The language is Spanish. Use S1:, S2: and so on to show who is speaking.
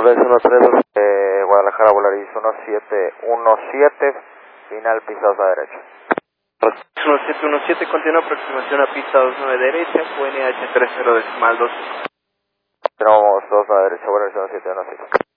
S1: 3132 Guadalajara, Volaris 1717, final pista 2 a derecha.
S2: 1717, continúa aproximación a pista 29 derecha, QNH 30 decimal 2.
S1: Tenemos 2 a derecha, Volaris 1717.